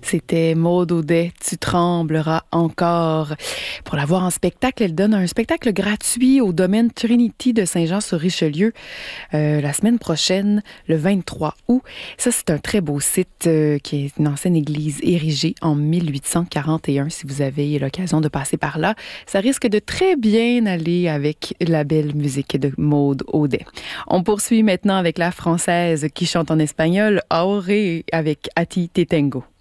C'était Maude Audet, Tu trembleras encore. Pour la voir en spectacle, elle donne un spectacle gratuit au domaine Trinity de Saint-Jean-sur-Richelieu la semaine prochaine, le 23 août. Ça, c'est un très beau site qui est une ancienne église érigée en 1841. Si vous avez l'occasion de passer par là, ça risque de très bien aller avec la belle musique de Maude Audet. On poursuit maintenant avec la française qui chante en espagnol, Auré avec A ti te tengo.